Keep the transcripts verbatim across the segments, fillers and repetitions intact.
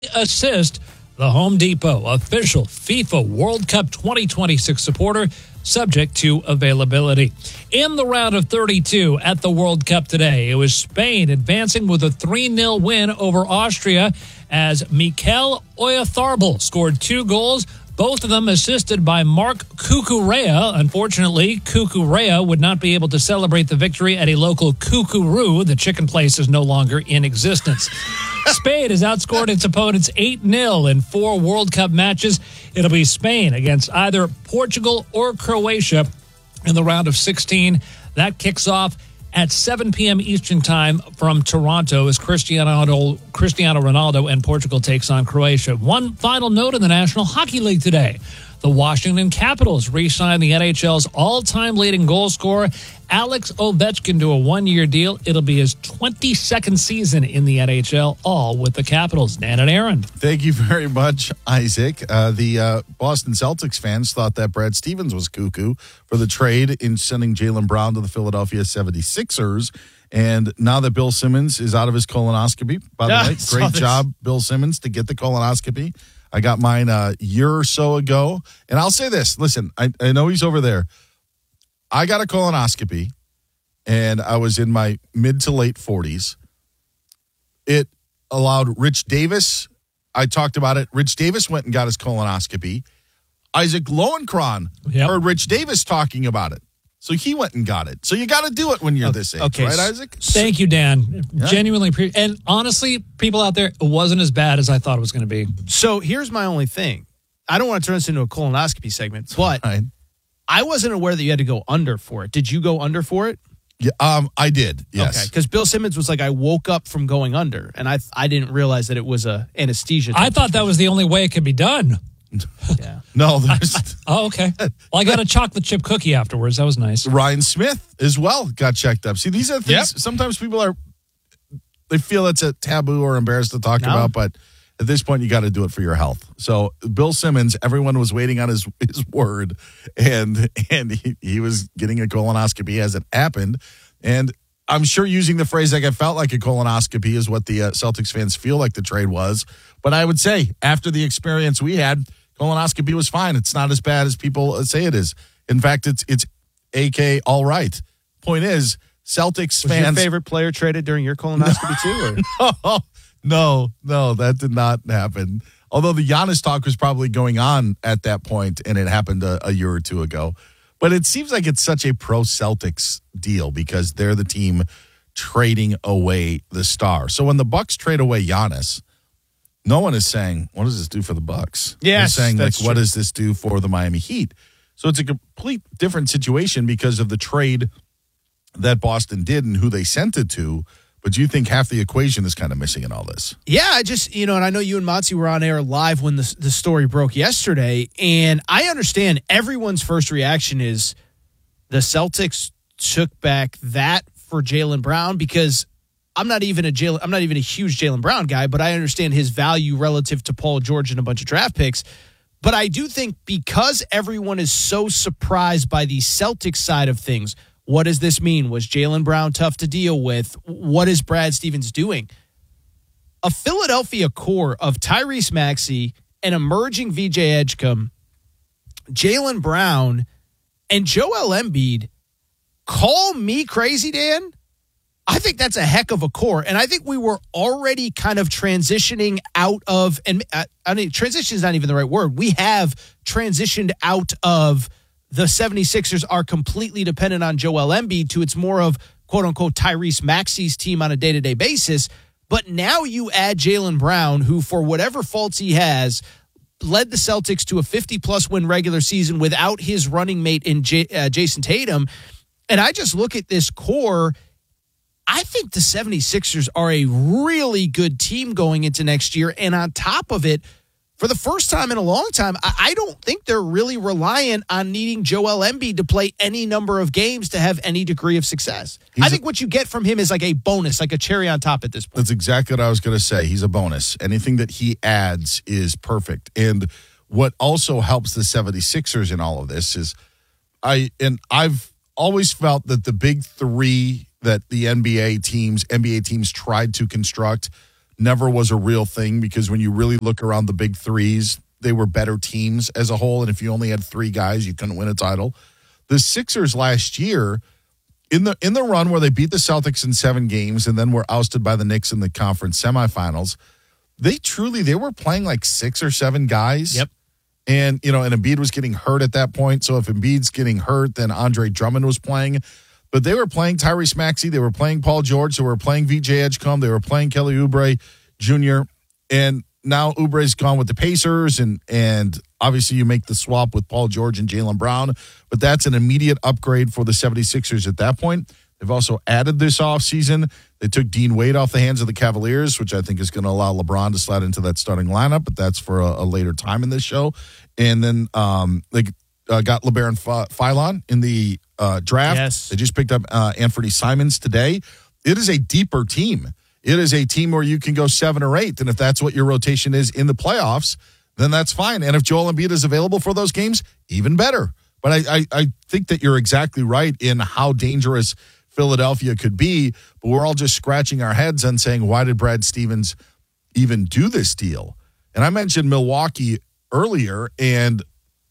assist. The Home Depot, official FIFA World Cup twenty twenty-six supporter, subject to availability. In the round of thirty-two at the World Cup today, it was Spain advancing with a three nil win over Austria as Mikel Oyarzabal scored two goals, both of them assisted by Marc Cucurella. Unfortunately, Cucurella would not be able to celebrate the victory at a local Cucuroo. The chicken place is no longer in existence. Spain has outscored its opponents eight nil in four World Cup matches. It'll be Spain against either Portugal or Croatia in the round of sixteen. That kicks off at seven p.m. Eastern Time from Toronto as Cristiano, Cristiano Ronaldo and Portugal takes on Croatia. One final note in the National Hockey League today. The Washington Capitals re-signed the N H L's all-time leading goal scorer, Alex Ovechkin, to a one-year deal. It'll be his twenty-second season in the N H L, all with the Capitals. Dan and Aaron. Thank you very much, Isaac. Uh, the uh, Boston Celtics fans thought that Brad Stevens was cuckoo for the trade in sending Jaylen Brown to the Philadelphia seventy-sixers. And now that Bill Simmons is out of his colonoscopy, by the Yeah, way, great job, Bill Simmons, to get the colonoscopy. I got mine a year or so ago. And I'll say this. Listen, I, I know he's over there. I got a colonoscopy, and I was in my mid to late forties. It allowed Rich Davis. I talked about it. Rich Davis went and got his colonoscopy. Isaac Lowenkron Yep. heard Rich Davis talking about it. So he went and got it. So you got to do it when you're this age, okay. right, Isaac? Thank you, Dan. Yeah. Genuinely. Pre- and honestly, people out there, it wasn't as bad as I thought it was going to be. So here's my only thing. I don't want to turn this into a colonoscopy segment, but Right. I wasn't aware that you had to go under for it. Did you go under for it? Yeah, um, I did. Yes. Okay, because Bill Simmons was like, I woke up from going under, and I I didn't realize that it was a anesthesia. I thought that was the only way it could be done. Yeah. No, there's Oh, okay. Well, I got a chocolate chip cookie afterwards. That was nice. Ryan Smith as well got checked up. See, these are things Yep. sometimes people are, they feel it's a taboo or embarrassed to talk No. about, but at this point, you got to do it for your health. So Bill Simmons, everyone was waiting on his his word, and and he, he was getting a colonoscopy as it happened. And I'm sure using the phrase like it felt like a colonoscopy is what the uh, Celtics fans feel like the trade was. But I would say after the experience we had, colonoscopy was fine. It's not as bad as people say it is. In fact, it's it's A K all right. Point is, Celtics Was fans. your favorite player traded during your colonoscopy too? Or? no, no, no, that did not happen. Although the Giannis talk was probably going on at that point, and it happened a, a year or two ago. But it seems like it's such a pro-Celtics deal because they're the team trading away the star. So when the Bucks trade away Giannis, no one is saying, what does this do for the Bucks? Yes, They're saying, like, that's what true. does this do for the Miami Heat? So it's a complete different situation because of the trade that Boston did and who they sent it to. But do you think half the equation is kind of missing in all this? Yeah, I just, you know, and I know you and Monty were on air live when the, the story broke yesterday, and I understand everyone's first reaction is the Celtics took back that for Jaylen Brown because I'm not even a Jaylen, I'm not even a huge Jaylen Brown guy, but I understand his value relative to Paul George and a bunch of draft picks. But I do think because everyone is so surprised by the Celtics side of things, what does this mean? Was Jaylen Brown tough to deal with? What is Brad Stevens doing? A Philadelphia core of Tyrese Maxey, an emerging V J Edgecombe, Jaylen Brown, and Joel Embiid. Call me crazy, Dan. I think that's a heck of a core. And I think we were already kind of transitioning out of, and I mean, transition is not even the right word. We have transitioned out of the seventy-sixers are completely dependent on Joel Embiid to it's more of, quote unquote, Tyrese Maxey's team on a day-to-day basis. But now you add Jaylen Brown, who, for whatever faults he has, led the Celtics to a fifty-plus win regular season without his running mate in J- uh, Jason Tatum. And I just look at this core. I think the seventy-sixers are a really good team going into next year. And on top of it, for the first time in a long time, I, I don't think they're really reliant on needing Joel Embiid to play any number of games to have any degree of success. He's I think a, what you get from him is like a bonus, like a cherry on top at this point. That's exactly what I was going to say. He's a bonus. Anything that he adds is perfect. And what also helps the seventy-sixers in all of this is I and I've always felt that the big three that the N B A teams, N B A teams tried to construct never was a real thing because when you really look around the big threes, they were better teams as a whole. And if you only had three guys, you couldn't win a title. The Sixers last year, in the in the run where they beat the Celtics in seven games and then were ousted by the Knicks in the conference semifinals, they truly, they were playing like six or seven guys. Yep. And, you know, and Embiid was getting hurt at that point. So if Embiid's getting hurt, then Andre Drummond was playing. But they were playing Tyrese Maxey. They were playing Paul George. They were playing V J Edgecombe. They were playing Kelly Oubre Junior And now Oubre's gone with the Pacers. And, and obviously you make the swap with Paul George and Jaylen Brown. But that's an immediate upgrade for the 76ers at that point. They've also added this offseason. They took Dean Wade off the hands of the Cavaliers, which I think is going to allow LeBron to slide into that starting lineup, but that's for a, a later time in this show. And then um, they uh, got LeBaron Philon in the uh, draft. Yes. They just picked up uh, Anthony Simons today. It is a deeper team. It is a team where you can go seven or eight, and if that's what your rotation is in the playoffs, then that's fine. And if Joel Embiid is available for those games, even better. But I, I, I think that you're exactly right in how dangerous Philadelphia could be, but we're all just scratching our heads and saying, why did Brad Stevens even do this deal? And I mentioned Milwaukee earlier, and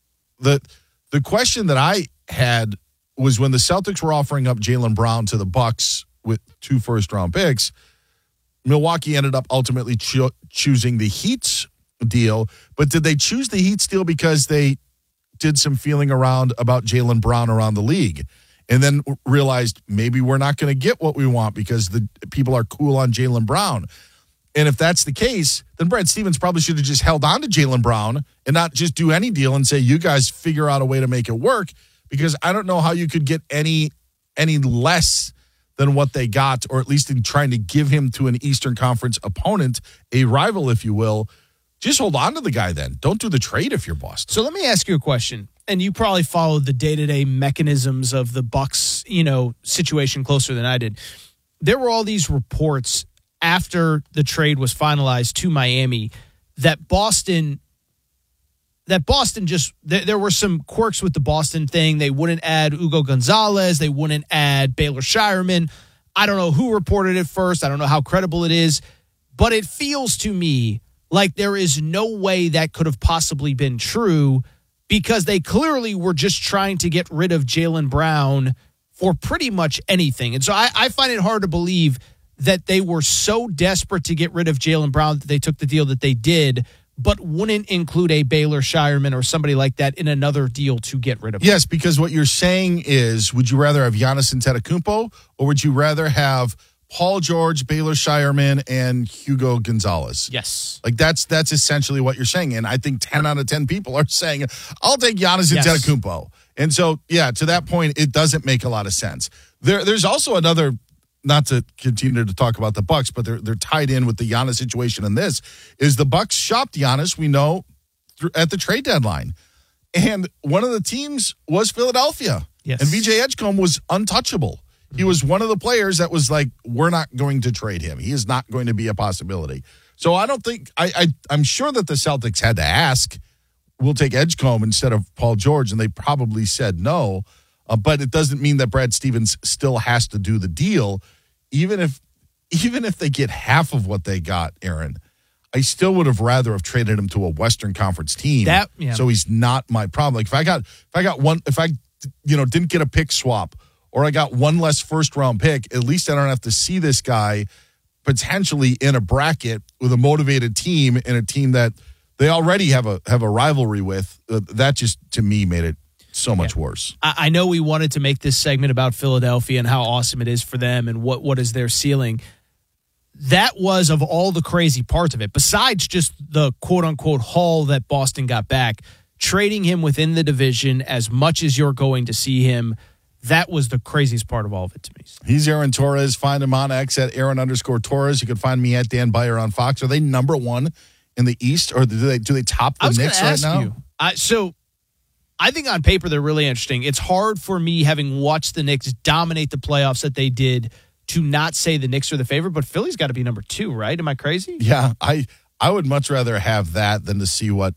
the the question that I had was when the Celtics were offering up Jaylen Brown to the Bucks with two first-round picks, Milwaukee ended up ultimately cho- choosing the Heat's deal, but did they choose the Heat's deal because they did some feeling around about Jaylen Brown around the league? And then realized maybe we're not going to get what we want because the people are cool on Jaylen Brown. And if that's the case, then Brad Stevens probably should have just held on to Jaylen Brown and not just do any deal and say, you guys figure out a way to make it work, because I don't know how you could get any any less than what they got, or at least in trying to give him to an Eastern Conference opponent, a rival, if you will. Just hold on to the guy then. Don't do the trade if you're Boston. So let me ask you a question. And you probably followed the day-to-day mechanisms of the Bucks, you know, situation closer than I did. There were all these reports after the trade was finalized to Miami that Boston, that Boston just, there, there were some quirks with the Boston thing. They wouldn't add Ugo Gonzalez. They wouldn't add Baylor Shireman. I don't know who reported it first. I don't know how credible it is. But it feels to me like there is no way that could have possibly been true, because they clearly were just trying to get rid of Jaylen Brown for pretty much anything. And so I, I find it hard to believe that they were so desperate to get rid of Jaylen Brown that they took the deal that they did, but wouldn't include a Baylor Shireman or somebody like that in another deal to get rid of him. Yes, because what you're saying is, would you rather have Giannis Antetokounmpo, or would you rather have Paul George, Baylor Shireman, and Hugo Gonzalez? Yes. Like, that's that's essentially what you're saying. And I think ten out of ten people are saying, I'll take Giannis Yes. Antetokounmpo. And so, yeah, to that point, it doesn't make a lot of sense. There, There's also another, not to continue to talk about the Bucks, but they're they're tied in with the Giannis situation in this, is the Bucks shopped Giannis, we know, through, at the trade deadline. And one of the teams was Philadelphia. Yes. And V J Edgecombe was untouchable. He was one of the players that was like, we're not going to trade him. He is not going to be a possibility. So I don't think, I, I, I'm sure that the Celtics had to ask, we'll take Edgecombe instead of Paul George, and they probably said no. Uh, but it doesn't mean that Brad Stevens still has to do the deal. Even if, even if they get half of what they got, Aaron, I still would have rather have traded him to a Western Conference team. That, yeah. So he's not my problem. Like if I got, if I got one, if I, you know, didn't get a pick swap, or I got one less first-round pick, at least I don't have to see this guy potentially in a bracket with a motivated team and a team that they already have a have a rivalry with. Uh, that just, to me, made it so much yeah. worse. I, I know we wanted to make this segment about Philadelphia and how awesome it is for them and what, what is their ceiling. That was, of all the crazy parts of it, besides just the quote-unquote haul that Boston got back, trading him within the division as much as you're going to see him, that was the craziest part of all of it to me. He's Aaron Torres. Find him on X at Aaron underscore Torres. You can find me at Dan Beyer on Fox. Are they number one in the East, or do they do they top the Knicks right now? You, I, so I think on paper they're really interesting. It's hard for me, having watched the Knicks dominate the playoffs that they did, to not say the Knicks are the favorite. But Philly's got to be number two, right? Am I crazy? Yeah, I I would much rather have that than to see what.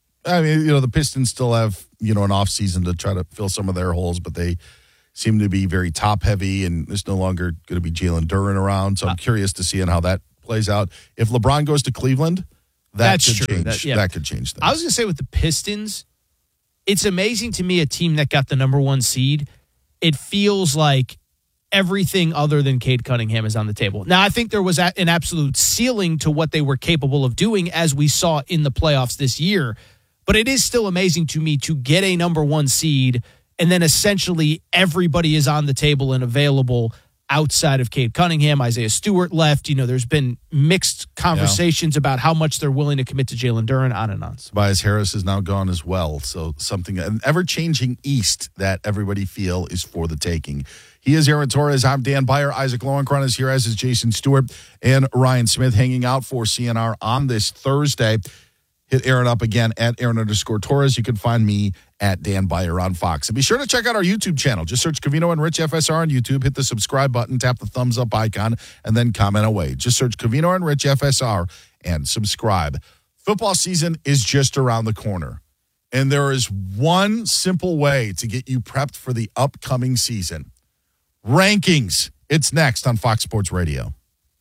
I mean, you know, the Pistons still have, you know, an off season to try to fill some of their holes, but they seem to be very top heavy, and there's no longer going to be Jalen Duren around. So I'm curious to see how that plays out. If LeBron goes to Cleveland, that That's could true. change. That- yeah. That could change things. I was going to say with the Pistons, it's amazing to me a team that got the number one seed. It feels like everything other than Cade Cunningham is on the table. Now, I think there was a, an absolute ceiling to what they were capable of doing, as we saw in the playoffs this year. But it is still amazing to me to get a number one seed, and then essentially everybody is on the table and available outside of Cade Cunningham. Isaiah Stewart left. You know, there's been mixed conversations yeah. about how much they're willing to commit to Jalen Duren, on and on. Tobias Harris is now gone as well. So something, an ever-changing East that everybody feel is for the taking. He is Aaron Torres. I'm Dan Beyer. Isaac Lowenkron is here, as is Jason Stewart and Ryan Smith, hanging out for C N R on this Thursday. Hit Aaron up again at Aaron underscore Torres. You can find me at Dan Beyer on Fox. And be sure to check out our YouTube channel. Just search Covino and Rich F S R on YouTube. Hit the subscribe button, tap the thumbs up icon, and then comment away. Just search Covino and Rich F S R and subscribe. Football season is just around the corner. And there is one simple way to get you prepped for the upcoming season. Rankings. It's next on Fox Sports Radio.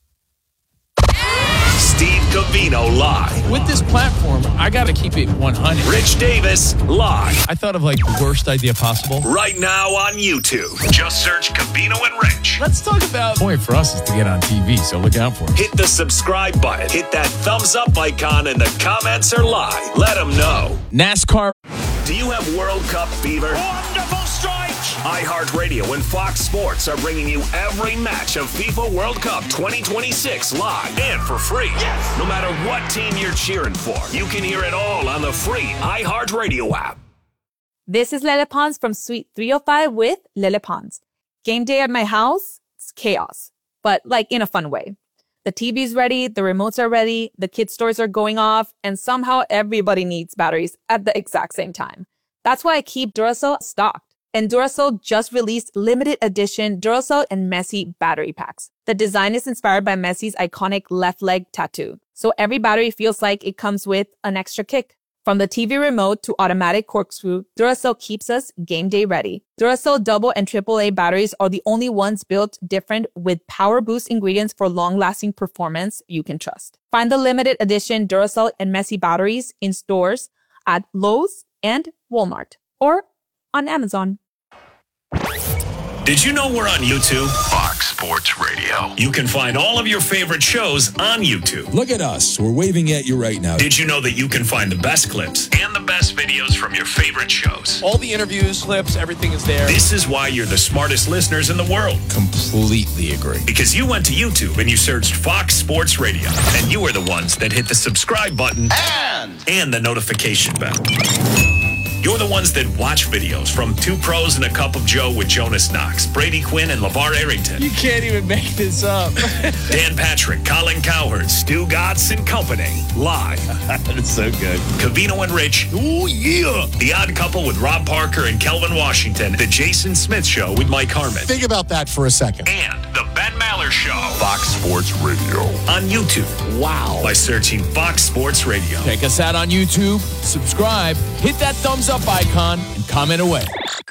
Steve Covino live. With this platform, I got to keep it one hundred. Rich Davis live. I thought of like the worst idea possible. Right now on YouTube. Just search Covino and Rich. Let's talk about. The point for us is to get on T V, so look out for it. Hit the subscribe button. Hit that thumbs up icon, and the comments are live. Let them know. NASCAR. Do you have World Cup fever? Wonderful strike! iHeartRadio and Fox Sports are bringing you every match of FIFA World Cup twenty twenty-six live and for free. Yes! No matter what team you're cheering for, you can hear it all on the free iHeartRadio app. This is Lele Pons from Suite three oh five with Lele Pons. Game day at my house, it's chaos, but like in a fun way. The T V's ready, the remotes are ready, the kids' stores are going off, and somehow everybody needs batteries at the exact same time. That's why I keep Duracell stocked. And Duracell just released limited edition Duracell and Messi battery packs. The design is inspired by Messi's iconic left leg tattoo. So every battery feels like it comes with an extra kick. From the T V remote to automatic corkscrew, Duracell keeps us game day ready. Duracell double and triple A batteries are the only ones built different with power boost ingredients for long-lasting performance you can trust. Find the limited edition Duracell and Messi batteries in stores at Lowe's and Walmart or on Amazon. Did you know we're on YouTube? Fox Sports Radio. You can find all of your favorite shows on YouTube. Look at us. We're waving at you right now. Did you know that you can find the best clips and the best videos from your favorite shows? All the interviews, clips, everything is there. This is why you're the smartest listeners in the world. Completely agree. Because you went to YouTube and you searched Fox Sports Radio. And you are the ones that hit the subscribe button And, and the notification bell. You're the ones that watch videos from Two Pros and a Cup of Joe with Jonas Knox, Brady Quinn, and LeVar Arrington. You can't even make this up. Dan Patrick, Colin Cowherd, Stu Gatz, and company. Live. That's so good. Covino and Rich. Oh, yeah. The Odd Couple with Rob Parker and Kelvin Washington. The Jason Smith Show with Mike Harmon. Think about that for a second. And The Ben Maller Show. Fox Sports Radio. On YouTube. Wow. By searching Fox Sports Radio. Check us out on YouTube, subscribe, hit that thumbs up icon, and comment away.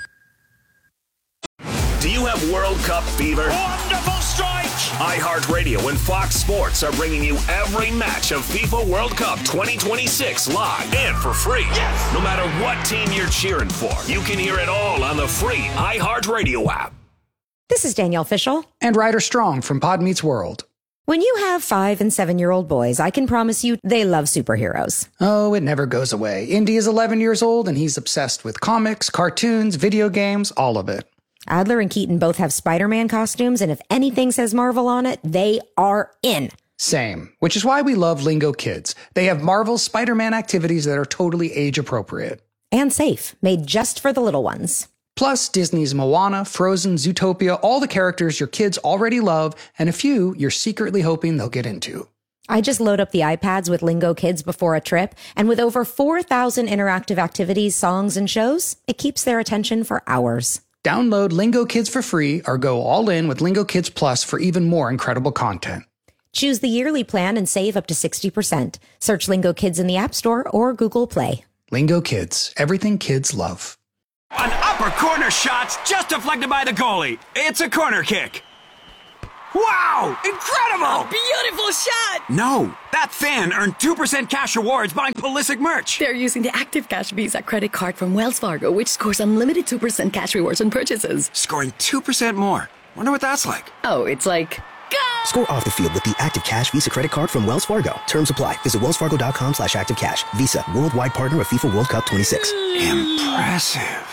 Do you have World Cup fever? Wonderful strike! iHeartRadio and Fox Sports are bringing you every match of FIFA World Cup twenty twenty-six live and for free. Yes! No matter what team you're cheering for, you can hear it all on the free iHeartRadio app. This is Danielle Fishel. And Ryder Strong from Pod Meets World. When you have five and seven-year-old boys, I can promise you they love superheroes. Oh, it never goes away. Indy is eleven years old, and he's obsessed with comics, cartoons, video games, all of it. Adler and Keaton both have Spider-Man costumes, and if anything says Marvel on it, they are in. Same, which is why we love Lingo Kids. They have Marvel's Spider-Man activities that are totally age-appropriate. And safe, made just for the little ones. Plus, Disney's Moana, Frozen, Zootopia, all the characters your kids already love, and a few you're secretly hoping they'll get into. I just load up the iPads with Lingo Kids before a trip, and with over four thousand interactive activities, songs, and shows, it keeps their attention for hours. Download Lingo Kids for free or go all in with Lingo Kids Plus for even more incredible content. Choose the yearly plan and save up to sixty percent. Search Lingo Kids in the App Store or Google Play. Lingo Kids, everything kids love. An upper corner shot just deflected by the goalie. It's a corner kick. Wow! Incredible! Beautiful shot! No, that fan earned two percent cash rewards buying Pulisic merch. They're using the Active Cash Visa credit card from Wells Fargo, which scores unlimited two percent cash rewards on purchases. Scoring two percent more. Wonder what that's like. Oh, it's like... Go! Score off the field with the Active Cash Visa credit card from Wells Fargo. Terms apply. Visit wellsfargo.com slash active cash. Visa, worldwide partner of FIFA World Cup twenty-six. Impressive.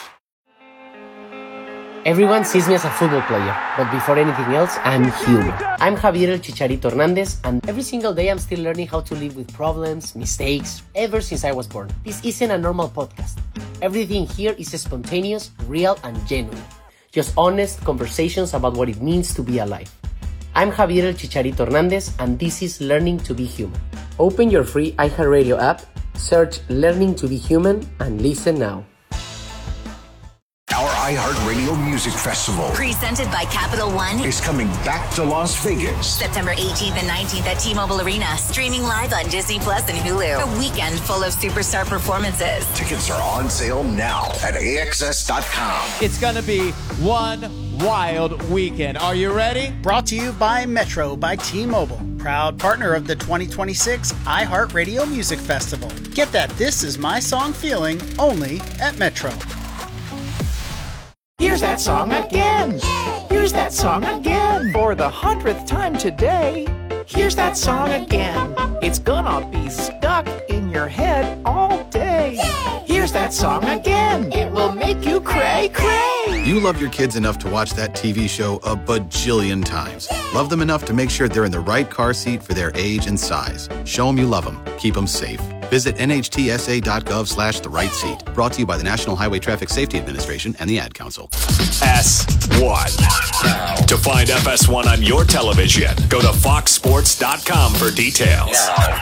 Everyone sees me as a football player, but before anything else, I'm human. I'm Javier El Chicharito Hernandez, and every single day I'm still learning how to live with problems, mistakes, ever since I was born. This isn't a normal podcast. Everything here is spontaneous, real, and genuine. Just honest conversations about what it means to be alive. I'm Javier El Chicharito Hernandez, and this is Learning to be Human. Open your free iHeartRadio app, search Learning to be Human, and listen now. Our iHeartRadio Music Festival, presented by Capital One, is coming back to Las Vegas. September eighteenth and nineteenth at T-Mobile Arena. Streaming live on Disney Plus and Hulu. A weekend full of superstar performances. Tickets are on sale now at A X S dot com. It's going to be one wild weekend. Are you ready? Brought to you by Metro by T-Mobile. Proud partner of the twenty twenty-six iHeartRadio Music Festival. Get that This Is My Song feeling only at Metro. Here's that song again. Here's that song again. For the hundredth time today. Here's that song again. It's gonna be stuck in your head all day. Here's that song again. It will make you cray cray. You love your kids enough to watch that T V show a bajillion times. Love them enough to make sure they're in the right car seat for their age and size. Show them you love them. Keep them safe. Visit N H T S A dot gov slash the right seat. Brought to you by the National Highway Traffic Safety Administration and the Ad Council. S one. To find F S one on your television, go to fox sports dot com for details.